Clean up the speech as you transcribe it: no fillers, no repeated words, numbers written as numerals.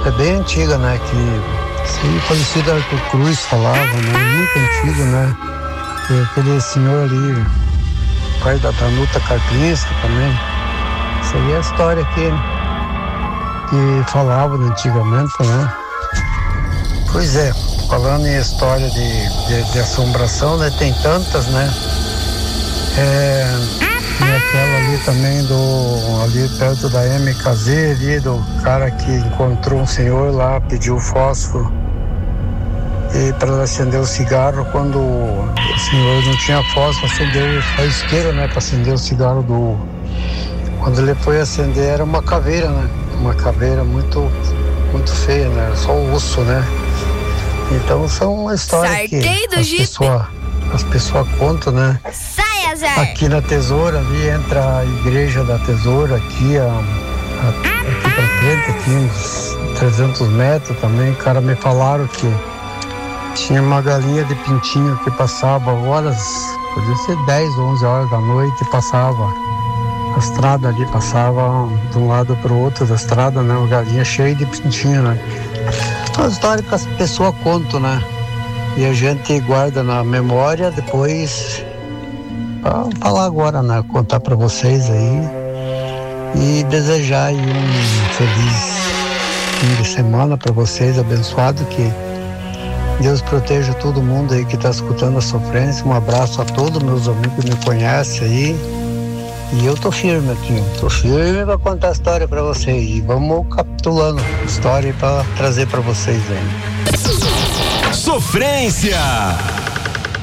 é bem antiga, né? Que sim, o falecido Arthur Cruz falava, né? Muito antigo, né? E aquele senhor ali, pai da Danuta Karpinski também. Isso aí é a história que falava antigamente, né? Pois é, falando em história de assombração, né? Tem tantas, né? Tem aquela ali também ali perto da MKZ, ali do cara que encontrou um senhor lá, pediu fósforo e para acender o cigarro, quando o senhor não tinha fósforo, acendeu a isqueira, né? Para acender o cigarro Quando ele foi acender, era uma caveira, né? Uma caveira muito, muito feia, né? Só o osso, né? Então são uma história que as pessoas contam, né? Saia, Zé! Aqui na Tesoura, ali entra a igreja da Tesoura, aqui pra frente, aqui uns 300 metros também. Cara, me falaram que tinha uma galinha de pintinho que passava horas, podia ser 10, 11 horas da noite, passava a estrada ali, passava de um lado para o outro da estrada, né? Uma galinha cheia de pintinho, né? É uma história que as pessoas contam, né? E a gente guarda na memória, depois para falar agora, né? Contar para vocês aí e desejar aí um feliz fim de semana para vocês, abençoado, que Deus proteja todo mundo aí que está escutando a sofrência. Um abraço a todos meus amigos que me conhecem aí. E eu tô firme aqui, pra contar a história pra vocês. E vamos capitulando a história para trazer pra vocês aí. Sofrência!